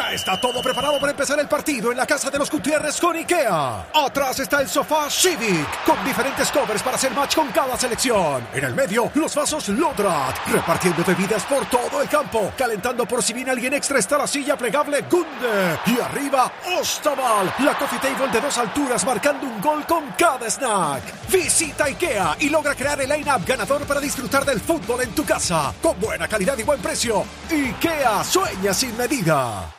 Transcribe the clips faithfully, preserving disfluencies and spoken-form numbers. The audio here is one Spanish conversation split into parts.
Ya está todo preparado para empezar el partido en la casa de los Gutiérrez con IKEA. Atrás está el sofá Civic, con diferentes covers para hacer match con cada selección. En el medio, los vasos Lodrat, repartiendo bebidas por todo el campo. Calentando por si viene alguien extra está la silla plegable Gunde. Y arriba, Ostaval, la coffee table de dos alturas marcando un gol con cada snack. Visita IKEA y logra crear el line-up ganador para disfrutar del fútbol en tu casa. Con buena calidad y buen precio. IKEA, sueña sin medida.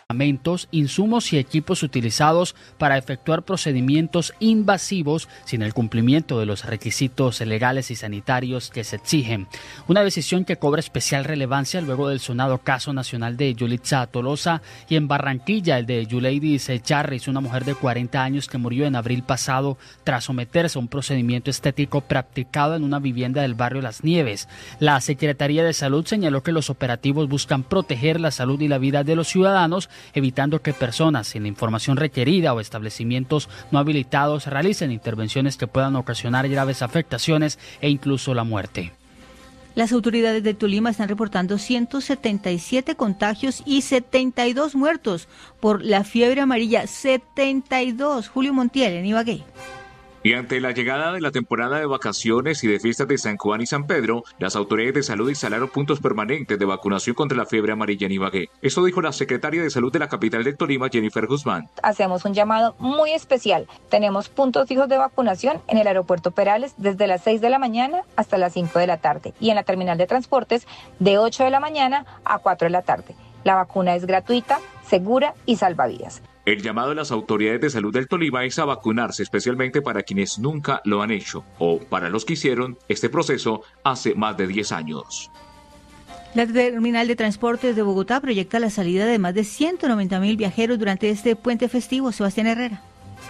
Insumos y equipos utilizados para efectuar procedimientos invasivos sin el cumplimiento de los requisitos legales y sanitarios que se exigen. Una decisión que cobra especial relevancia luego del sonado caso nacional de Yulitza Tolosa y en Barranquilla el de Yuleidis Charris, una mujer de cuarenta años que murió en abril pasado tras someterse a un procedimiento estético practicado en una vivienda del barrio Las Nieves. La Secretaría de Salud señaló que los operativos buscan proteger la salud y la vida de los ciudadanos, evitando que personas sin la información requerida o establecimientos no habilitados realicen intervenciones que puedan ocasionar graves afectaciones e incluso la muerte. Las autoridades de Tolima están reportando ciento setenta y siete contagios y setenta y dos muertos por la fiebre amarilla. setenta y dos. Julio Montiel en Ibagué. Y ante la llegada de la temporada de vacaciones y de fiestas de San Juan y San Pedro, las autoridades de salud instalaron puntos permanentes de vacunación contra la fiebre amarilla en Ibagué. Eso dijo la secretaria de Salud de la capital de Tolima, Jennifer Guzmán. Hacemos un llamado muy especial. Tenemos puntos fijos de vacunación en el aeropuerto Perales desde las seis de la mañana hasta las cinco de la tarde y en la terminal de transportes de ocho de la mañana a cuatro de la tarde. La vacuna es gratuita, segura y salvavidas. El llamado de las autoridades de salud del Tolima es a vacunarse, especialmente para quienes nunca lo han hecho o para los que hicieron este proceso hace más de diez años. La terminal de transportes de Bogotá proyecta la salida de más de ciento noventa mil viajeros durante este puente festivo. Sebastián Herrera.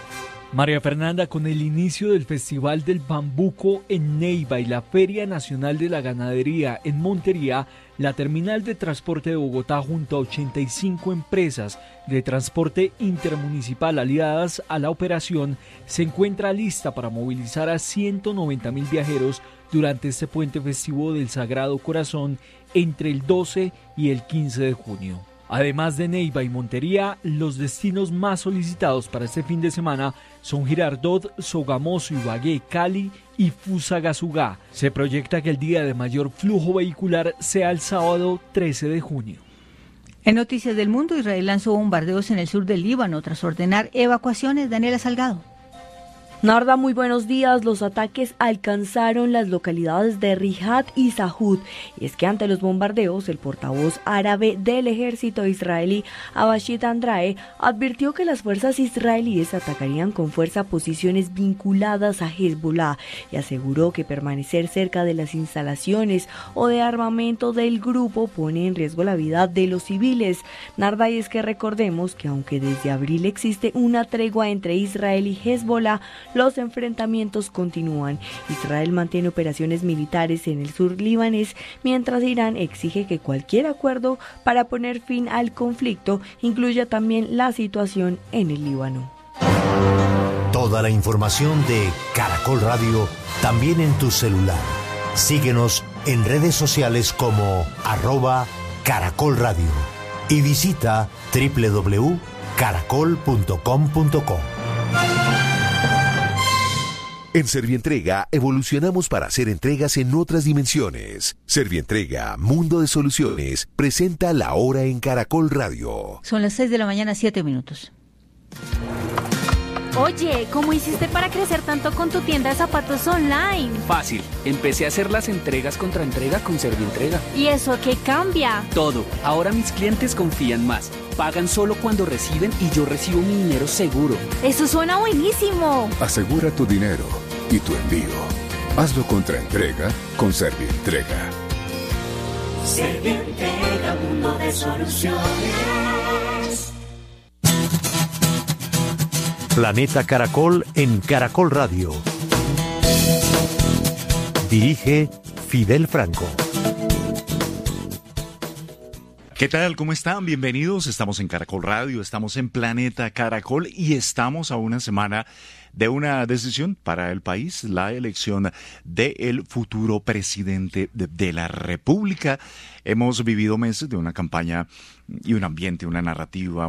María Fernanda, con el inicio del Festival del Bambuco en Neiva y la Feria Nacional de la Ganadería en Montería, la terminal de transporte de Bogotá junto a ochenta y cinco empresas de transporte intermunicipal aliadas a la operación se encuentra lista para movilizar a ciento noventa mil viajeros durante este puente festivo del Sagrado Corazón entre el doce y el quince de junio. Además de Neiva y Montería, los destinos más solicitados para este fin de semana son Girardot, Sogamoso, Ibagué, Cali y Fusagasugá. Se proyecta que el día de mayor flujo vehicular sea el sábado trece de junio. En Noticias del Mundo, Israel lanzó bombardeos en el sur del Líbano tras ordenar evacuaciones. Daniela Salgado. Narda, muy buenos días. Los ataques alcanzaron las localidades de Riyad y Sahud. Y es que ante los bombardeos, el portavoz árabe del ejército israelí, Abashid Andrae, advirtió que las fuerzas israelíes atacarían con fuerza posiciones vinculadas a Hezbollah y aseguró que permanecer cerca de las instalaciones o de armamento del grupo pone en riesgo la vida de los civiles. Narda, y es que recordemos que aunque desde abril existe una tregua entre Israel y Hezbollah, los enfrentamientos continúan. Israel mantiene operaciones militares en el sur libanés, mientras Irán exige que cualquier acuerdo para poner fin al conflicto incluya también la situación en el Líbano. Toda la información de Caracol Radio también en tu celular. Síguenos en redes sociales como arroba Caracol Radio y visita doble u doble u doble u punto caracol punto com punto co. En Servientrega evolucionamos para hacer entregas en otras dimensiones. Servientrega, Mundo de Soluciones, presenta La Hora en Caracol Radio. Son las seis de la mañana, siete minutos. Oye, ¿cómo hiciste para crecer tanto con tu tienda de zapatos online? Fácil, empecé a hacer las entregas contra entrega con Servientrega. ¿Y eso qué cambia? Todo, ahora mis clientes confían más. Pagan solo cuando reciben y yo recibo mi dinero seguro. ¡Eso suena buenísimo! Asegura tu dinero y tu envío. Hazlo contra entrega con Servientrega. Servientrega, mundo de soluciones. Planeta Caracol en Caracol Radio. Dirige Fidel Franco. ¿Qué tal? ¿Cómo están? Bienvenidos. Estamos en Caracol Radio, estamos en Planeta Caracol y estamos a una semana de una decisión para el país, la elección del futuro presidente de, de la República. Hemos vivido meses de una campaña y un ambiente, una narrativa,